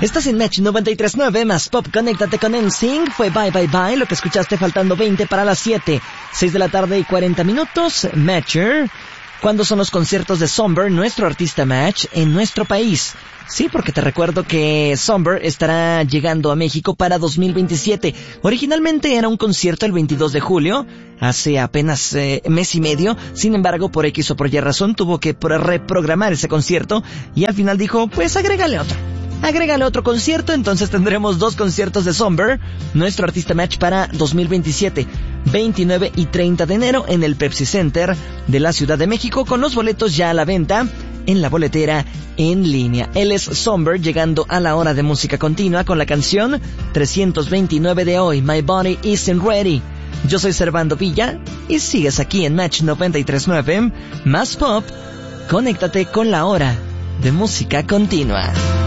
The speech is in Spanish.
Estás en Match 93.9 más Pop. Conéctate con NSYNC. Fue Bye Bye Bye, lo que escuchaste faltando 20 para las 7. 6 de la tarde y 40 minutos. Matcher. ¿Cuándo son los conciertos de Somber, nuestro artista Match, en nuestro país? Sí, porque te recuerdo que Somber estará llegando a México para 2027. Originalmente era un concierto el 22 de julio, hace apenas mes y medio. Sin embargo, por X o por Y razón, tuvo que reprogramar ese concierto y al final dijo, pues agrégale otro concierto. Entonces tendremos 2 conciertos de Somber, nuestro artista Match, para 2027, 29 y 30 de enero en el Pepsi Center de la Ciudad de México, con los boletos ya a la venta en la boletera en línea. Él es Somber, llegando a la hora de música continua con la canción 329 de hoy, My Body Isn't Ready. Yo soy Servando Villa y sigues aquí en Match 93.9 más Pop. Conéctate con la hora de música continua.